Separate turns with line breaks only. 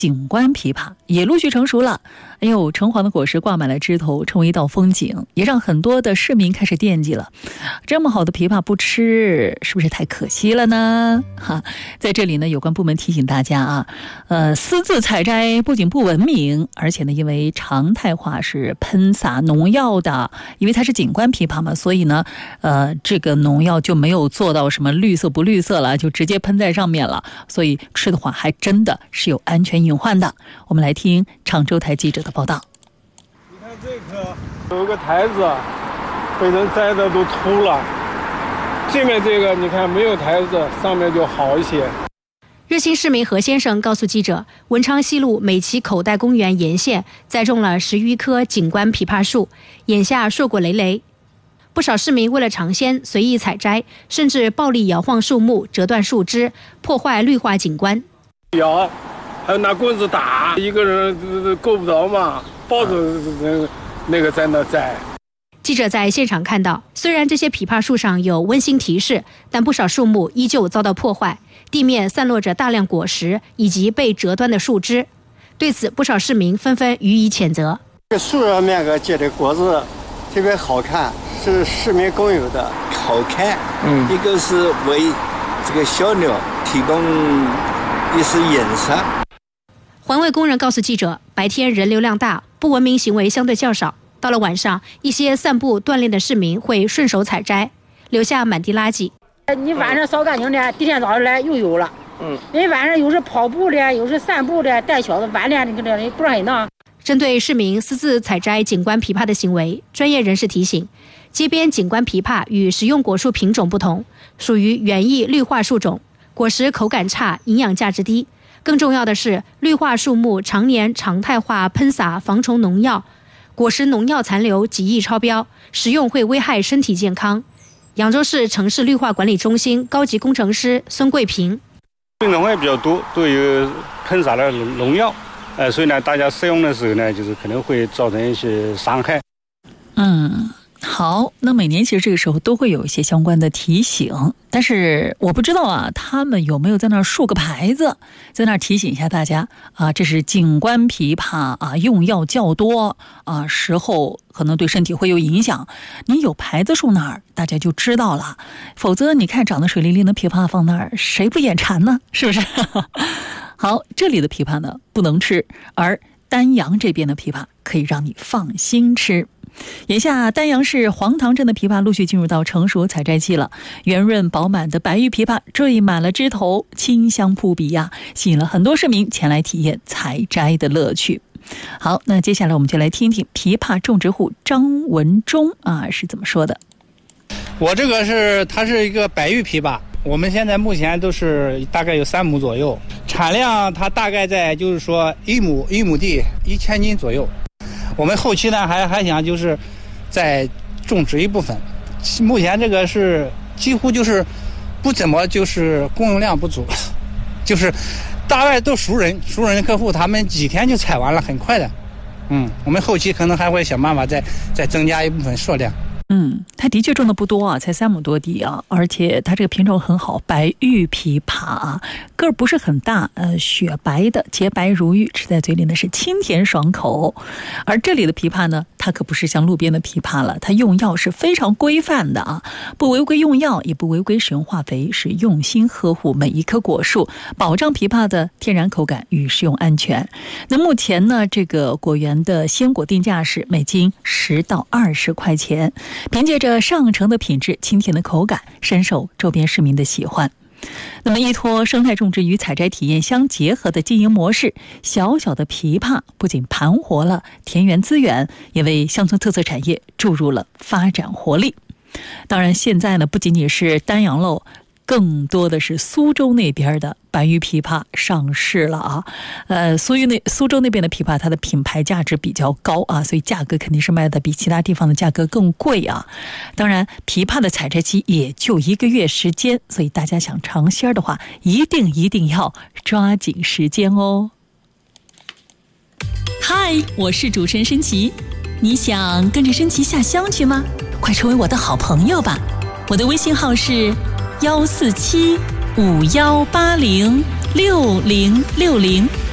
景观枇杷也陆续成熟了。哎呦，橙黄的果实挂满了枝头，成为一道风景，也让很多的市民开始惦记了。这么好的枇杷不吃，是不是太可惜了呢？在这里呢，有关部门提醒大家啊，私自采摘不仅不文明，而且呢，因为常态化是喷洒农药的，因为它是景观枇杷嘛，所以呢，这个农药就没有做到什么绿色不绿色了，就直接喷在上面了，所以吃的话还真的是有安全隐患的。我们来听常州台记者的报道。
你看这棵有个台子被人摘的都秃了，这面这个你看没有台子，上面就好一些。
热心市民何先生告诉记者，文昌西路美琪口袋公园沿线栽种了10余棵景观枇杷树，眼下硕果累累。不少市民为了尝鲜随意采摘，甚至暴力摇晃树木，折断树枝，破坏绿化景观。
摇，还有拿棍子打，一个人够不着嘛，抱着那个在那摘。
记者在现场看到，虽然这些枇杷树上有温馨提示，但不少树木依旧遭到破坏，地面散落着大量果实以及被折断的树枝。对此，不少市民纷纷予以谴责。
这树上面结的果子特别好看，是市民共有的。
好看，一个是为这个小鸟提供一丝颜色。
环卫工人告诉记者，白天人流量大，不文明行为相对较少。到了晚上，一些散步锻炼的市民会顺手采摘，留下满地垃圾。
你晚上扫干净的，第天早上来又有了。人晚上有时跑步的，有时散步的，带小的晚点的，这不让人呢。
针对市民私自采摘景观枇杷的行为，专业人士提醒，街边景观枇杷与食用果树品种不同，属于园艺绿化树种，果实口感差，营养价值低。更重要的是，绿化树木常年常态化喷洒防虫农药，果实农药残留几亿超标，食用会危害身体健康。扬州市城市绿化管理中心高级工程师孙桂平：
病虫害比较多，都有喷洒的农药，所以呢，大家使用的时候呢，就是可能会造成一些伤害。
好，那每年其实这个时候都会有一些相关的提醒，但是我不知道啊，他们有没有在那儿竖个牌子，在那儿提醒一下大家啊，这是景观枇杷啊，用药较多啊，时候可能对身体会有影响。你有牌子竖那儿，大家就知道了。否则你看长得水灵灵的枇杷放那儿，谁不眼馋呢？是不是？好，这里的枇杷呢不能吃，而丹阳这边的枇杷可以让你放心吃。眼下丹阳市黄塘镇的枇杷陆续进入到成熟采摘期了，圆润饱满的白玉枇杷缀满了枝头，清香扑鼻呀，吸引了很多市民前来体验采摘的乐趣。好，那接下来我们就来听听枇杷种植户张文忠是怎么说的。
我这个它是一个白玉枇杷，我们现在目前都是大概有3亩左右，产量它大概在就是说一亩地1000斤左右。我们后期呢还想就是再种植一部分，目前这个是几乎就是不怎么就是供应量不足，就是大概都熟人客户，他们几天就采完了，很快的。我们后期可能还会想办法再增加一部分数量。
它的确种的不多啊，才3亩多地啊，而且它这个品种很好，白玉枇杷啊，个儿不是很大，雪白的，洁白如玉，吃在嘴里呢是清甜爽口。而这里的枇杷呢，它可不是像路边的枇杷了，它用药是非常规范的啊，不违规用药，也不违规使用化肥，是用心呵护每一棵果树，保障枇杷的天然口感与食用安全。那目前呢，这个果园的鲜果定价是每斤10到20块钱。凭借着上乘的品质、清甜的口感，深受周边市民的喜欢。那么依托生态种植与采摘体验相结合的经营模式，小小的枇杷不仅盘活了田园资源，也为乡村特色产业注入了发展活力。当然现在呢，不仅仅是丹阳喽，更多的是苏州那边的白玉枇杷上市了啊。苏州那边的枇杷它的品牌价值比较高啊，所以价格肯定是卖的比其他地方的价格更贵啊。当然枇杷的采摘期也就1个月时间，所以大家想尝鲜的话，一定要抓紧时间哦。嗨，我是主持人申琪，你想跟着申琪下乡去吗？快成为我的好朋友吧，我的微信号是14751806060。